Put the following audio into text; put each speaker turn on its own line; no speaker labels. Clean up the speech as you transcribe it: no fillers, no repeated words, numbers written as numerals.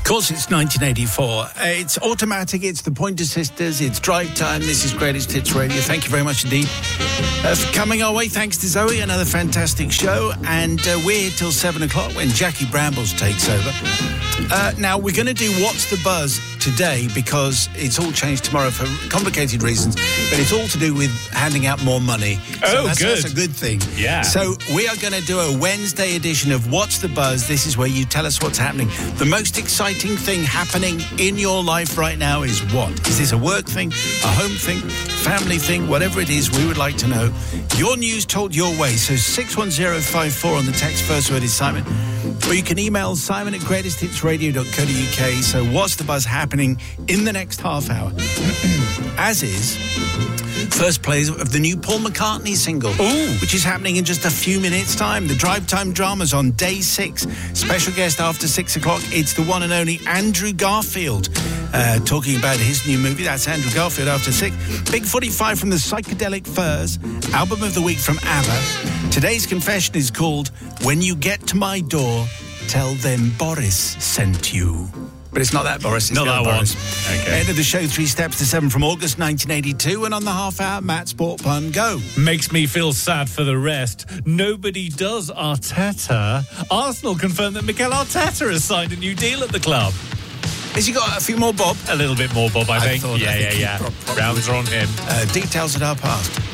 course, it's 1984. It's automatic. It's the Pointer Sisters. It's drive time. This is Greatest Hits Radio. Thank you very much indeed for coming our way. Thanks to Zoe. Another fantastic show. And we're here till 7 o'clock when Jackie Brambles takes over. Now, we're going to do What's the Buzz today because it's all changed tomorrow for complicated reasons. But it's all to do with handing out more money. So good. That's a good thing.
Yeah.
So we are going to do a Wednesday edition of What's the Buzz. This is where you tell us what's happening. The most exciting thing happening in your life right now is what? Is this a work thing, a home thing, family thing, whatever it is, we would like to know. Your news told your way. So 61054 on the text, first word is Simon. Or you can email Simon at greatesthitsradio.co.uk. So what's the buzz happening in the next half hour? As is first play of the new Paul McCartney single, which is happening in just a few minutes' time. The Drive Time Drama's on day 6. Special guest after 6 o'clock. It's the one and only Andrew Garfield talking about his new movie. That's Andrew Garfield after 6. Big 45 from the Psychedelic Furs. Album of the week from ABBA. Today's confession is called When You Get to My Door, Tell Them Boris Sent You. But it's not that Boris. It's
not that
Boris.
One. Okay.
End of the show, 3 Steps to 7 from August 1982. And on the half hour, Matt Sport Pun, go.
Makes me feel sad for the rest. Nobody does Arteta. Arsenal confirmed that Mikel Arteta has signed a new deal at the club.
Has he got a few more bob?
A little bit more bob, I think.
Yeah.
Rounds are on him.
Details at our past.